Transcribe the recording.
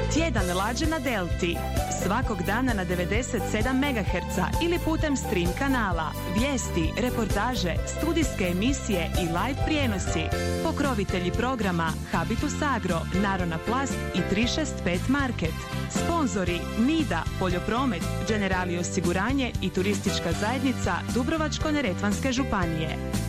Tjedan lađe na Delti. Svakog dana na 97 MHz ili putem stream kanala. Vijesti, reportaže, studijske emisije i live prijenosi. Pokrovitelji programa Habitus Agro, Narona Plast i 365 Market. Sponzori Nida, Poljopromet, Generali osiguranje i Turistička zajednica Dubrovačko-neretvanske županije.